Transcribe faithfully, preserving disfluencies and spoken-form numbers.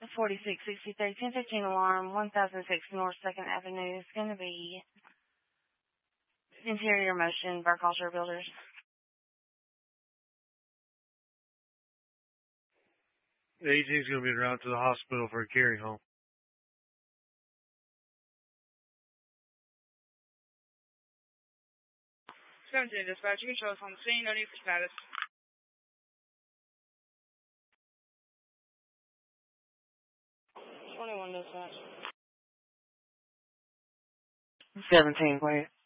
forty-six sixty-three, ten fifteen alarm, one thousand six North second Avenue. It's going to be Interior Motion, Burkhalter Builders. The eighteenth is going to be around to the hospital for a carry home. seventeen, dispatch, you can show us on the scene, no need for status. twenty-one, dispatch. seventeen, please.